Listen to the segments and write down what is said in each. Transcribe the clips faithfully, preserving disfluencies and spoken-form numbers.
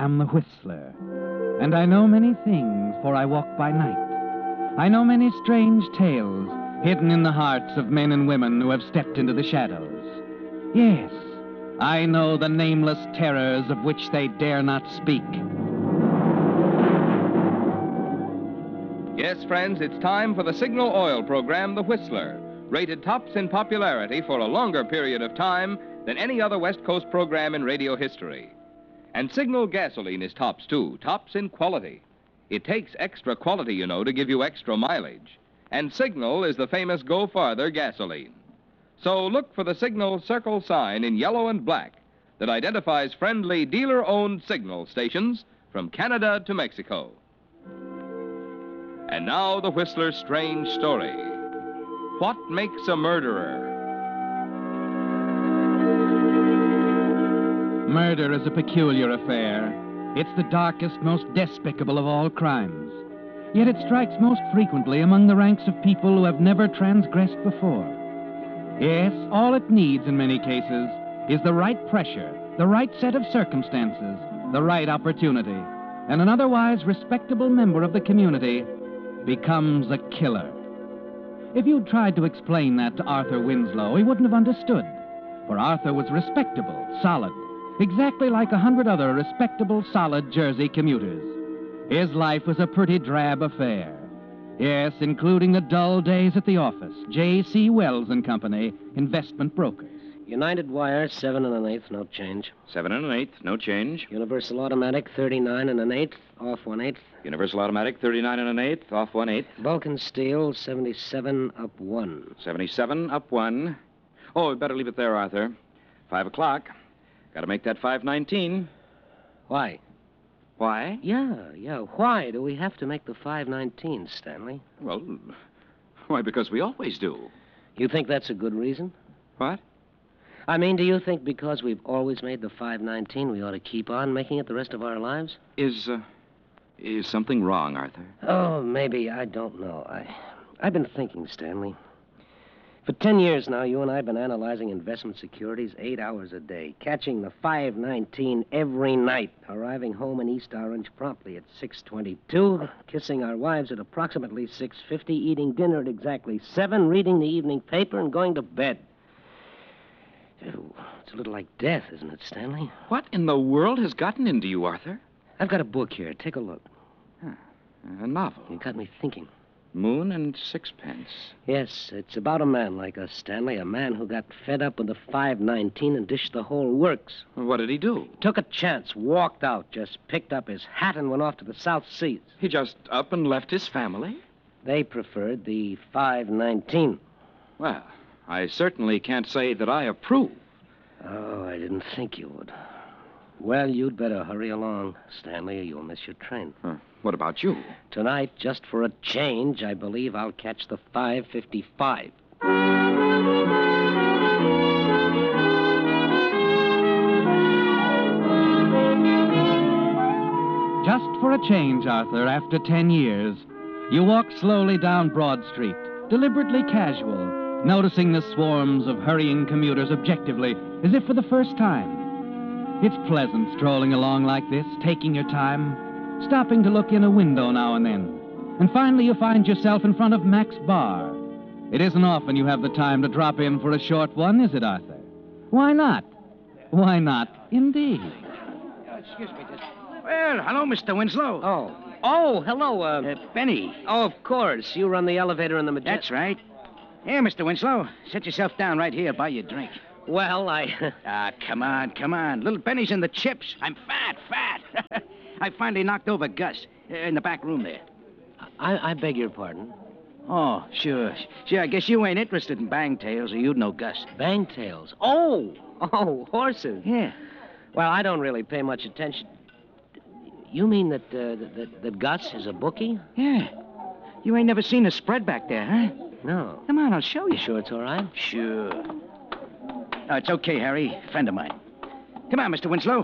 am the Whistler, and I know many things, for I walk by night. I know many strange tales hidden in the hearts of men and women who have stepped into the shadows. Yes, I know the nameless terrors of which they dare not speak. Yes, friends, it's time for the Signal Oil program, The Whistler, rated tops in popularity for a longer period of time than any other West Coast program in radio history. And Signal gasoline is tops, too, tops in quality. It takes extra quality, you know, to give you extra mileage. And Signal is the famous Go Farther gasoline. So look for the Signal circle sign in yellow and black that identifies friendly dealer-owned Signal stations from Canada to Mexico. And now the Whistler's strange story. What makes a murderer? Murder is a peculiar affair. It's the darkest, most despicable of all crimes. Yet it strikes most frequently among the ranks of people who have never transgressed before. Yes, all it needs in many cases is the right pressure, the right set of circumstances, the right opportunity, and an otherwise respectable member of the community becomes a killer. If you'd tried to explain that to Arthur Winslow, he wouldn't have understood. For Arthur was respectable, solid, exactly like a hundred other respectable, solid Jersey commuters. His life was a pretty drab affair. Yes, including the dull days at the office. J C. Wells and Company, investment brokers. United Wire, seven and an eighth, no change. Seven and an eighth, no change. Universal Automatic, thirty-nine and an eighth, off one eighth. Universal Automatic, thirty-nine and an eighth, off one eighth. Vulcan Steel, seventy-seven, up one. Seventy-seven, up one. Oh, we better leave it there, Arthur. Five o'clock. Got to make that five nineteen. Why? Why? Yeah, yeah. Why do we have to make the five nineteen, Stanley? Well, why, because we always do. You think that's a good reason? What? I mean, do you think because we've always made the five nineteen, we ought to keep on making it the rest of our lives? Is, uh, is something wrong, Arthur? Oh, maybe. I don't know. I, I've been thinking, Stanley. For ten years now, you and I have been analyzing investment securities eight hours a day, catching the five nineteen every night, arriving home in East Orange promptly at six twenty-two, kissing our wives at approximately six fifty, eating dinner at exactly seven, reading the evening paper, and going to bed. Ew, it's a little like death, isn't it, Stanley? What in the world has gotten into you, Arthur? I've got a book here. Take a look. Huh. A novel. You got me thinking. Moon and Sixpence. Yes, it's about a man like us, Stanley, a man who got fed up with the five nineteen and dished the whole works. Well, what did he do? Took a chance, walked out, just picked up his hat and went off to the South Seas. He just up and left his family? They preferred the five nineteen. Well, I certainly can't say that I approve. Oh, I didn't think you would. Well, you'd better hurry along, Stanley, or you'll miss your train. Huh. What about you? Tonight, just for a change, I believe I'll catch the five fifty-five. Just for a change, Arthur, after ten years, you walk slowly down Broad Street, deliberately casual, noticing the swarms of hurrying commuters objectively, as if for the first time. It's pleasant strolling along like this, taking your time, stopping to look in a window now and then. And finally you find yourself in front of Mac's Bar. It isn't often you have the time to drop in for a short one, is it, Arthur? Why not? Why not, indeed? Oh, excuse me, just... Well, hello, Mister Winslow. Oh. Oh, hello, uh... Uh, Benny. Oh, of course. You run the elevator in the Majestic. That's right. Here, Mister Winslow. Sit yourself down right here, buy your drink. Well, I... Ah, come on, come on. Little Benny's in the chips. I'm fat, fat. I finally knocked over Gus uh, in the back room there. I, I beg your pardon. Oh, sure. Sure, I guess you ain't interested in bangtails, or you'd know Gus. Bangtails? Oh! Oh, horses. Yeah. Well, I don't really pay much attention. You mean that, uh, that, that Gus is a bookie? Yeah. You ain't never seen a spread back there, huh? No. Come on, I'll show you. You sure it's all right? Sure. Oh, it's okay, Harry. Friend of mine. Come on, Mister Winslow.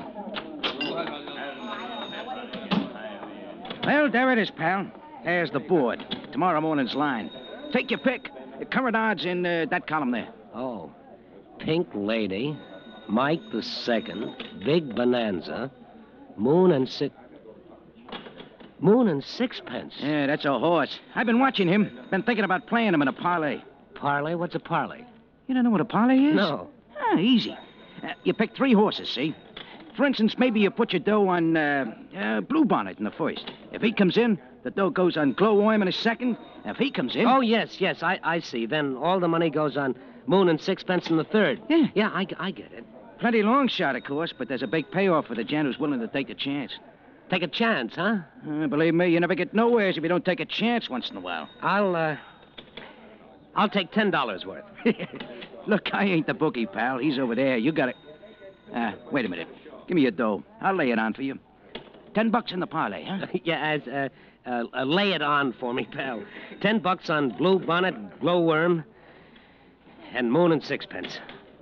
Well, there it is, pal. There's the board. Tomorrow morning's line. Take your pick. The current odds in uh, that column there. Oh. Pink Lady, Mike the Second, Big Bonanza, Moon and six... Moon and sixpence. Yeah, that's a horse. I've been watching him. Been thinking about playing him in a parlay. Parlay? What's a parlay? You don't know what a parlay is? No. Ah, easy. Uh, you pick three horses, see? For instance, maybe you put your dough on uh, uh, Bluebonnet in the first. If he comes in, the dough goes on Glowworm in a second. If he comes in... Oh, yes, yes, I, I see. Then all the money goes on Moon and sixpence in the third. Yeah. Yeah, I, I get it. Plenty long shot, of course, but there's a big payoff for the gent who's willing to take the chance. Take a chance, huh? Uh, believe me, you never get nowheres if you don't take a chance once in a while. I'll, uh... I'll take ten dollars worth. Look, I ain't the bookie, pal. He's over there. You got it. Uh, wait a minute. Give me your dough. I'll lay it on for you. Ten bucks in the parlay, huh? Yeah, as, uh, uh, uh, lay it on for me, pal. Ten bucks on Bluebonnet, Glowworm, and Moon and sixpence.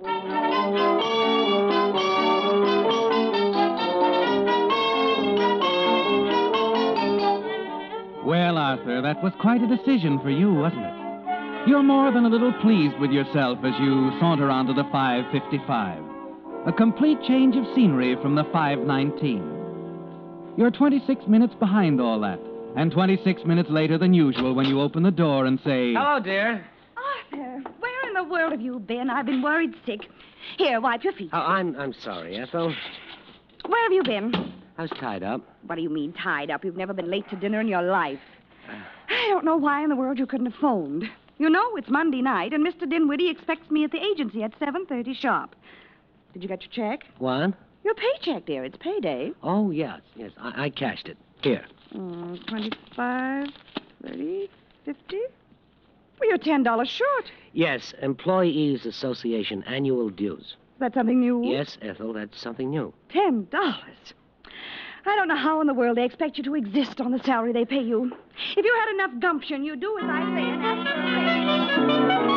Well, Arthur, that was quite a decision for you, wasn't it? You're more than a little pleased with yourself as you saunter onto the five fifty-five. A complete change of scenery from the five nineteen. You're twenty-six minutes behind all that, and twenty-six minutes later than usual when you open the door and say... Hello, dear. Arthur, where in the world have you been? I've been worried sick. Here, wipe your feet. Oh, I'm, I'm sorry, Ethel. Where have you been? I was tied up. What do you mean, tied up? You've never been late to dinner in your life. I don't know why in the world you couldn't have phoned. You know, it's Monday night, and Mister Dinwiddie expects me at the agency at seven thirty sharp. Did you get your check? What? Your paycheck, dear. It's payday. Oh, yes, yes. I, I cashed it. Here. Uh, twenty-five, thirty, fifty. Well, you're ten dollars short. Yes, Employees Association annual dues. Is that something new? Yes, Ethel, that's something new. Ten dollars. I don't know how in the world they expect you to exist on the salary they pay you. If you had enough gumption, you'd do as I say and ask for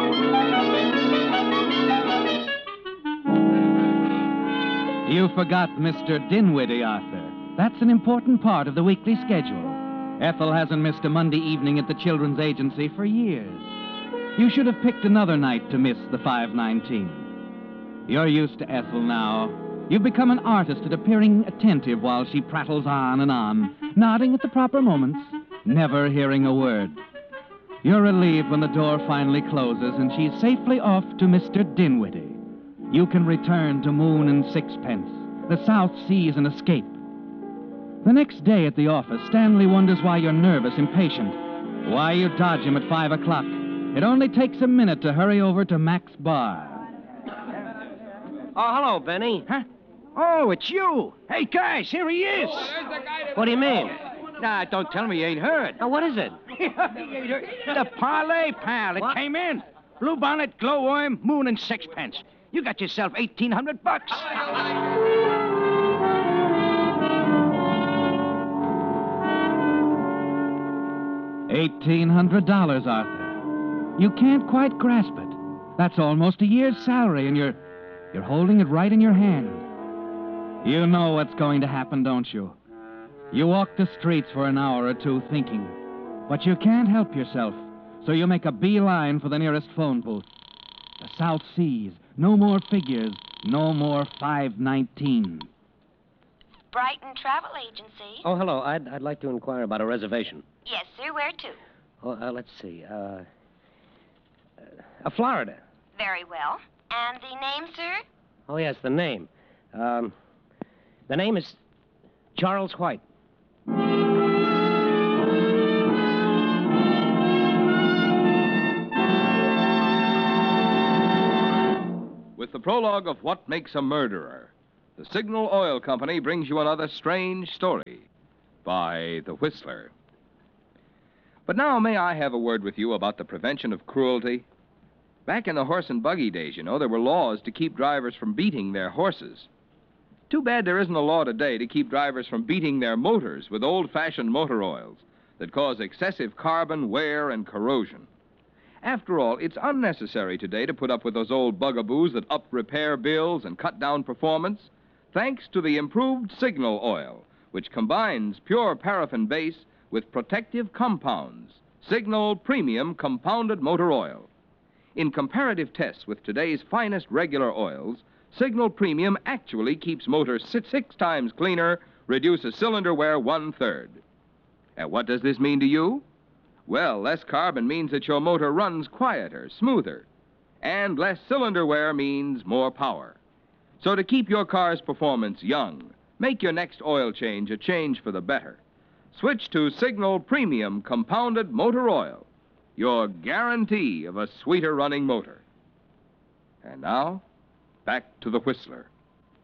a raise. You forgot Mister Dinwiddie, Arthur. That's an important part of the weekly schedule. Ethel hasn't missed a Monday evening at the Children's Agency for years. You should have picked another night to miss the five nineteen. You're used to Ethel now. You've become an artist at appearing attentive while she prattles on and on, nodding at the proper moments, never hearing a word. You're relieved when the door finally closes and she's safely off to Mister Dinwiddie. You can return to Moon and Sixpence. The South Sea's an escape. The next day at the office, Stanley wonders why you're nervous, impatient, why you dodge him at five o'clock. It only takes a minute to hurry over to Mac's bar. Oh, hello, Benny. Huh? Oh, it's you. Hey, guys, here he is. What do you mean? Nah, don't tell me you ain't heard. Now, what is it? He ain't heard. The parlay, pal. It What? came in. Bluebonnet, Glowworm, Moon, and Sixpence. You got yourself eighteen hundred bucks. Eighteen hundred dollars, Arthur. You can't quite grasp it. That's almost a year's salary, and you're you're holding it right in your hand. You know what's going to happen, don't you? You walk the streets for an hour or two thinking, but you can't help yourself, so you make a beeline for the nearest phone booth. The South Seas, no more figures, no more five nineteen. Brighton Travel Agency. Oh, hello. I'd, I'd like to inquire about a reservation. Yes, sir. Where to? Oh, uh, let's see. Uh, uh, uh, Florida. Very well. And the name, sir? Oh, yes, the name. Um, the name is Charles White. With the prologue of What Makes a Murderer, the Signal Oil Company brings you another strange story by The Whistler. But now, may I have a word with you about the prevention of cruelty? Back in the horse and buggy days, you know, there were laws to keep drivers from beating their horses. Too bad there isn't a law today to keep drivers from beating their motors with old-fashioned motor oils that cause excessive carbon wear and corrosion. After all, it's unnecessary today to put up with those old bugaboos that up repair bills and cut down performance, thanks to the improved Signal oil, which combines pure paraffin base with protective compounds, Signal Premium Compounded Motor Oil. In comparative tests with today's finest regular oils, Signal Premium actually keeps motors six, six times cleaner reduces cylinder wear one-third. And what does this mean to you? Well, less carbon means that your motor runs quieter, smoother. And less cylinder wear means more power. So to keep your car's performance young, make your next oil change a change for the better. Switch to Signal Premium Compounded Motor Oil, your guarantee of a sweeter running motor. And now, back to the Whistler.